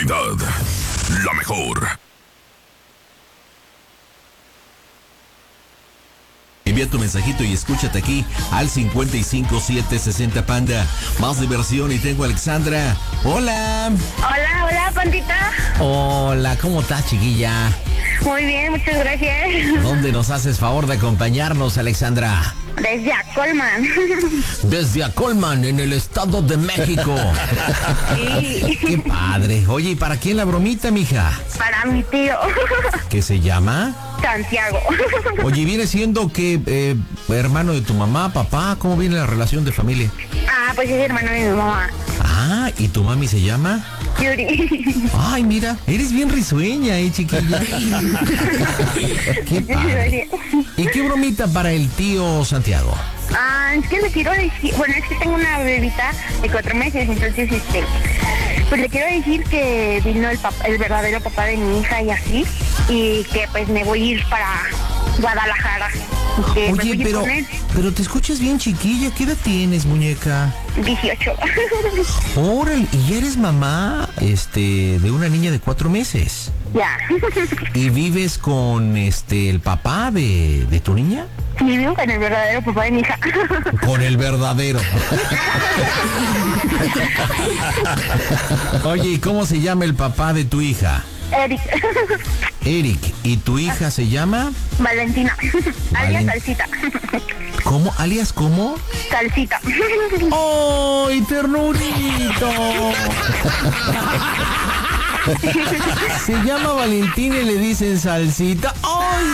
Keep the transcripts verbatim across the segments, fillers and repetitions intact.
calidad, la mejor. Envía tu mensajito y escúchate aquí al cincuenta y cinco siete sesenta Panda. Más diversión y tengo a Alexandra. Hola. Hola, hola, Pandita. Hola, ¿cómo estás, chiquilla? Muy bien, muchas gracias. ¿Dónde nos haces favor de acompañarnos, Alexandra? Desde Acolman. Desde Acolman, en el Estado de México. Sí. Qué padre. Oye, ¿y para quién la bromita, mija? Para mi tío. ¿Qué se llama? Santiago. Oye, ¿viene siendo que eh, hermano de tu mamá, papá? ¿Cómo viene la relación de familia? Ah, pues es hermano de mi mamá. Ah, ¿y tu mami se llama? Yuri. Ay, mira, eres bien risueña, eh, chiquilla. Qué padre. ¿Y qué bromita para el tío Santiago? Ah, es que le quiero decir, bueno, es que tengo una bebita de cuatro meses, entonces, este, pues le quiero decir que vino el papá, el verdadero papá de mi hija y así, y que pues me voy a ir para Guadalajara. Que me voy Oye, a ir pero, con él. pero te escuchas bien, chiquilla. ¿Qué edad tienes, muñeca? dieciocho. Órale, ¿y ya eres mamá, este, de una niña de cuatro meses? Ya. ¿Y vives con, este, el papá de, de tu niña? Sí, vivo con el verdadero papá de mi hija. Con el verdadero. Oye, ¿y cómo se llama el papá de tu hija? Eric. Eric. ¿Y tu hija se llama? Valentina. Alias Valen- Salsita. ¿Cómo? ¿Alias cómo? Salsita. ¡Ay, ternurito! Se llama Valentina y le dicen Salsita. ¡Ay,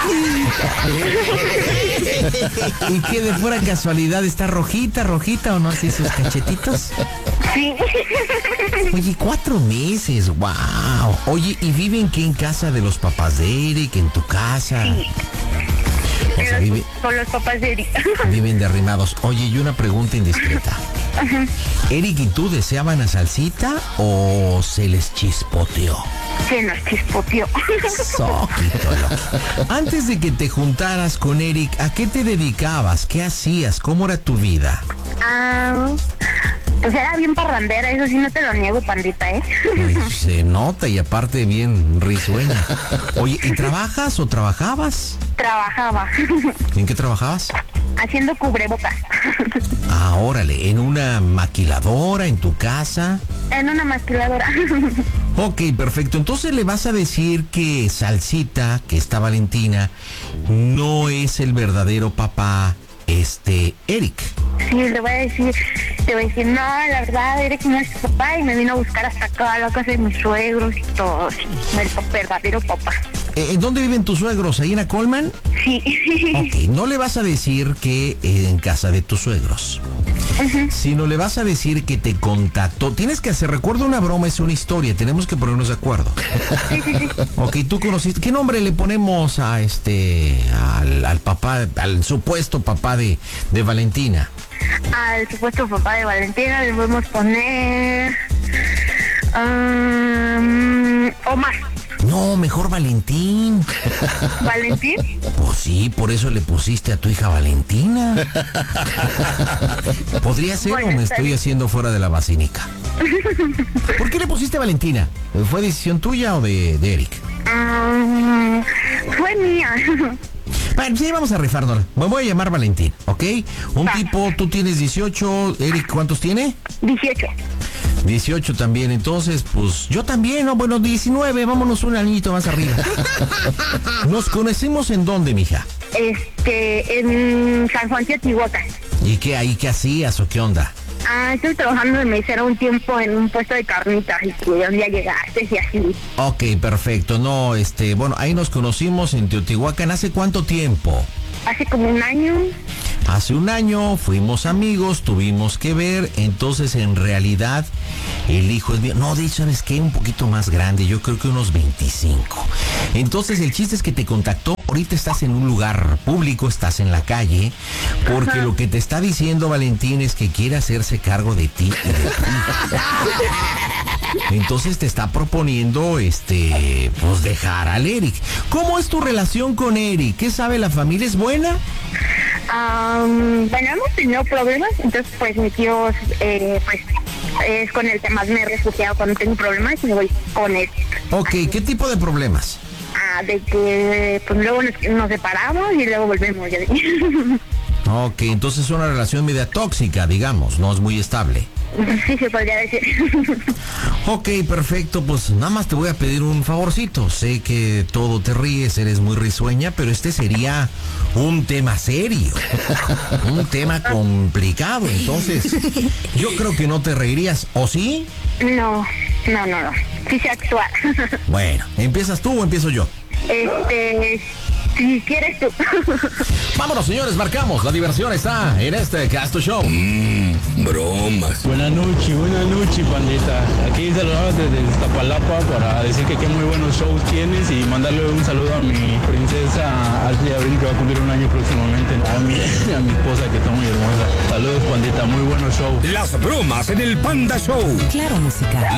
chiquita! ¿Y qué de fuera casualidad está rojita, rojita o no así sus cachetitos? Sí. Oye, cuatro meses, wow. Oye, ¿y viven qué en casa de los papás de Eric, en tu casa? Sí. O sea, vive, Con los papás de Eric. viven de arrimados. Oye, y una pregunta indiscreta. ¿Eric y tú deseaban a Salsita o se les chispoteó? Se nos chispoteó. Soquito, loco. Antes de que te juntaras con Eric, ¿a qué te dedicabas? ¿Qué hacías? ¿Cómo era tu vida? Ah, pues era bien parrandera, eso sí no te lo niego, Pandita, ¿eh? Ay, se nota y aparte bien risueña. Oye, ¿y trabajas o trabajabas? Trabajaba. ¿En qué trabajabas? Haciendo cubrebocas. Ah, órale, ¿en una maquiladora, en tu casa? En una maquiladora. Ok, perfecto. Entonces le vas a decir que Salsita, que está Valentina, no es el verdadero papá, este, Eric. Sí, le voy a decir, le voy a decir, no, la verdad, Eric no es tu papá y me vino a buscar hasta acá a la casa de mis suegros y todo. El pa- verdadero papá. Eh, ¿Dónde viven tus suegros? ¿Ahí en Acolman? Sí. Ok, no le vas a decir que eh, en casa de tus suegros, sino le vas a decir que te contactó. Tienes que hacer, recuerda una broma, es una historia, tenemos que ponernos de acuerdo. Sí, sí, sí. Ok, tú conociste, ¿qué nombre le ponemos a este, al, al papá, al supuesto papá de, de Valentina? Al supuesto papá de Valentina le podemos poner... um, Omar. No, mejor Valentín. ¿Valentín? Pues sí, por eso le pusiste a tu hija Valentina. ¿Podría ser Bueno, o me está estoy bien. haciendo fuera de la basinica? ¿Por qué le pusiste Valentina? ¿Fue decisión tuya o de, de Eric? Um, fue mía. Bueno, sí, vamos a rifarnos. Me voy a llamar Valentín, ¿ok? Un Va. tipo, tú tienes dieciocho, Eric, ¿cuántos tiene? dieciocho. dieciocho también, entonces, pues yo también, ¿no? Bueno, diecinueve, vámonos un añito más arriba. ¿Nos conocemos en dónde, mija? Este, en San Juan Teotihuacán. ¿Y qué ahí, qué hacías o qué onda? Ah, estoy trabajando de mesera un tiempo en un puesto de carnitas y que un día llegaste y así. Ok, perfecto, no, este, bueno, ahí nos conocimos en Teotihuacán, ¿hace cuánto tiempo? Hace como un año. Hace un año fuimos amigos, tuvimos que ver, entonces en realidad el hijo es mío. No, de hecho, ¿sabes qué? Un poquito más grande, yo creo que unos veinticinco. Entonces el chiste es que te contactó, ahorita estás en un lugar público, estás en la calle, porque Ajá. lo que te está diciendo Valentín es que quiere hacerse cargo de ti y de tu hija. Entonces te está proponiendo, este, pues dejar al Eric. ¿Cómo es tu relación con Eric? ¿Qué sabe la familia? ¿Es buena? Um, bueno, hemos tenido problemas, entonces pues mi tío, eh, pues es con el que más me he refugiado cuando tengo problemas y me voy con él. Ok, ¿qué tipo de problemas? Ah, de que pues luego nos, nos separamos y luego volvemos. Ya. Ok, entonces es una relación media tóxica, digamos, no es muy estable. Sí, se podría decir. Ok, perfecto, pues nada más te voy a pedir un favorcito. Sé que todo te ríes, eres muy risueña, pero este sería un tema serio, un tema complicado, entonces yo creo que no te reirías, ¿o sí? No, no, no, no. Sí sé actuar. Bueno, ¿empiezas tú o empiezo yo? Este, si quieres tú. Vámonos, señores, marcamos. La diversión está en este Casto Show. Mmm, bromas. Buenas noches, buenas noches, pandita. Aquí saludamos desde Iztapalapa para decir que qué muy buenos shows tienes y mandarle un saludo a mi princesa Ashley Abril, que va a cumplir un año próximamente. A mi, a mi esposa, que está muy hermosa. Saludos, pandita, muy buenos shows. Las bromas en el Panda Show. Claro, música.